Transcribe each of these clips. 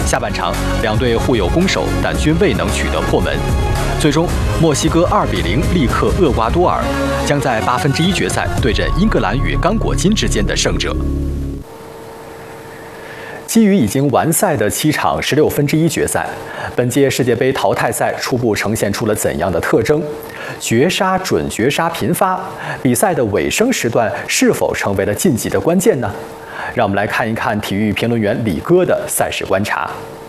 下半场两队互有攻守，但均未能取得破门。最终，墨西哥2-0力克厄瓜多尔，将在1/8决赛对阵英格兰与刚果金之间的胜者。基于已经完赛的7场16分之一决赛，本届世界杯淘汰赛初步呈现出了怎样的特征？绝杀、准绝杀频发，比赛的尾声时段是否成为了晋级的关键呢？让我们来看一看体育评论员李哥的赛事观察。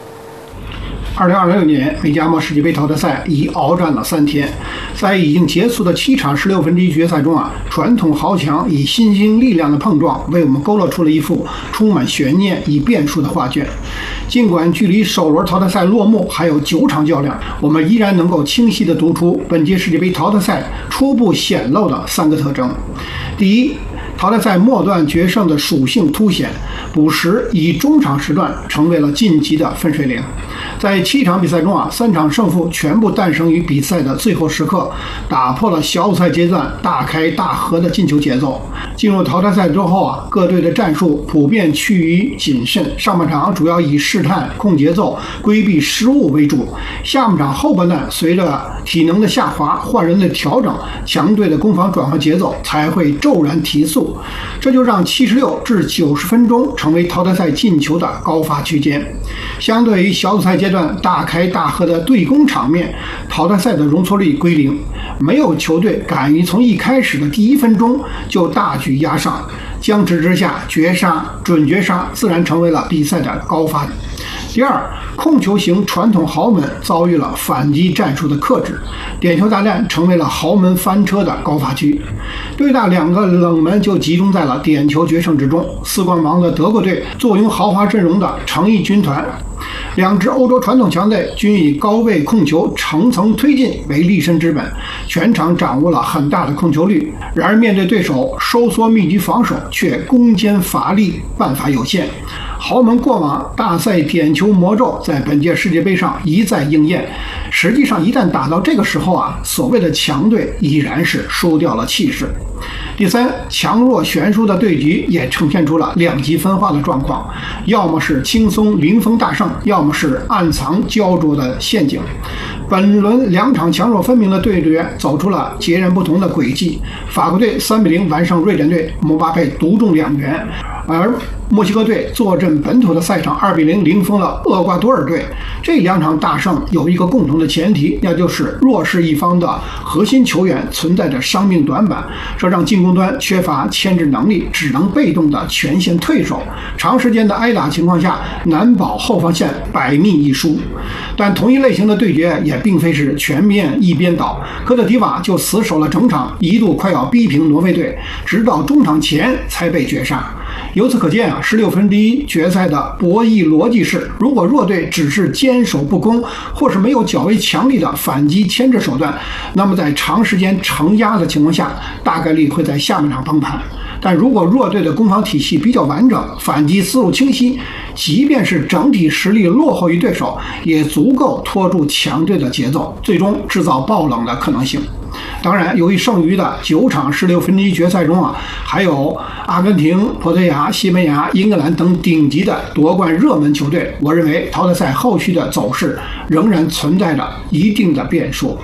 2026年美加墨世界杯淘汰赛已鏖战了3天，在已经结束的7场16分之一决赛中传统豪强以新兴力量的碰撞，为我们勾勒出了一幅充满悬念与变数的画卷。尽管距离首轮淘汰赛落幕还有9场较量，我们依然能够清晰地读出本届世界杯淘汰赛初步显露的3个特征。第一，淘汰赛末段决胜的属性凸显，补时以中场时段成为了晋级的分水岭。在7场比赛中3场胜负全部诞生于比赛的最后时刻，打破了小组赛阶段大开大合的进球节奏。进入淘汰赛之后各队的战术普遍趋于谨慎，上半场主要以试探、控节奏、规避失误为主，下半场后半段随着体能的下滑、换人的调整，强队的攻防转换节奏才会骤然提速，这就让76至90分钟成为淘汰赛进球的高发区间。相对于小组赛阶段大开大合的对攻场面，淘汰赛的容错率归0，没有球队敢于从一开始的第1分钟就大举压上，僵持之下，绝杀、准绝杀自然成为了比赛的高发。第二，控球型传统豪门遭遇了反击战术的克制，点球大战成为了豪门翻车的高发区。对大2个冷门就集中在了点球决胜之中，4冠王的德国队坐拥豪华阵容的诚意军团，2支欧洲传统强队均以高位控球层层推进为立身之本，全场掌握了很大的控球率。然而面对对手收缩密集防守，却攻坚乏力，办法有限。豪门过往大赛点球魔咒在本届世界杯上一再应验，实际上一旦打到这个时候所谓的强队已然是输掉了气势。第三，强弱悬殊的对局也呈现出了2极分化的状况，要么是轻松零封大胜，要么是暗藏焦灼的陷阱。本轮2场强弱分明的对决走出了截然不同的轨迹。法国队3-0完胜瑞典队，姆巴佩独中2元，而墨西哥队坐镇本土的赛场2-0零封了厄瓜多尔队。这2场大胜有一个共同的前提，那就是弱势一方的核心球员存在着伤病短板，这让进攻端缺乏牵制能力，只能被动的全线退守，长时间的挨打情况下难保后防线百密一疏。但同一类型的对决也并非是全面一边倒，科特迪瓦就死守了整场，一度快要逼平挪威队，直到中场前才被绝杀。由此可见16分之一决赛的博弈逻辑是，如果弱队只是坚守不攻，或是没有较为强力的反击牵制手段，那么在长时间承压的情况下，大概率会在下半场崩盘。但如果弱队的攻防体系比较完整，反击思路清晰，即便是整体实力落后于对手，也足够拖住强队的节奏，最终制造爆冷的可能性。当然，由于剩余的9场16分之一决赛中还有阿根廷、葡萄牙、西班牙、英格兰等顶级的夺冠热门球队，我认为淘汰赛后续的走势仍然存在着一定的变数。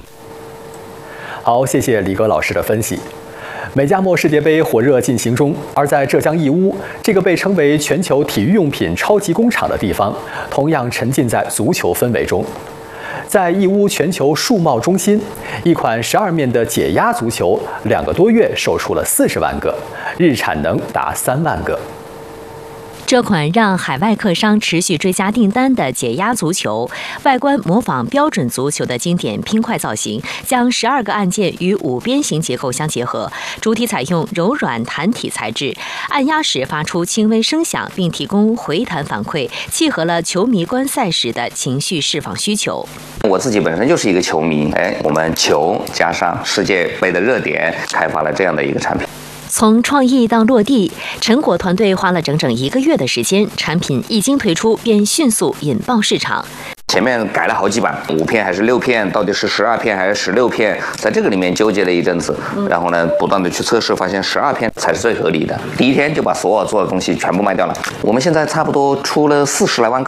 好，谢谢李哥老师的分析。美加墨世界杯火热进行中，而在浙江义乌这个被称为全球体育用品超级工厂的地方，同样沉浸在足球氛围中。在义乌全球数贸中心，一款12面的解压足球2个多月售出了40万个，日产能达3万个。 这款让海外客商持续追加订单的解压足球，外观模仿标准足球的经典拼块造型，将12个按键与5边形结构相结合，主体采用柔软弹体材质，按压时发出轻微声响，并提供回弹反馈，契合了球迷观赛时的情绪释放需求。 我自己本身就是一个球迷，我们球加上世界杯的热点，开发了这样的一个产品。 从创意到落地，陈果团队花了整整1个月的时间，产品一经推出便迅速引爆市场。 前面改了好几版，5片还是6片，到底是12片还是16片，在这个里面纠结了一阵子，然后呢，不断的去测试，发现12片才是最合理的。第1天就把所有做的东西全部卖掉了。我们现在差不多出了40来万个。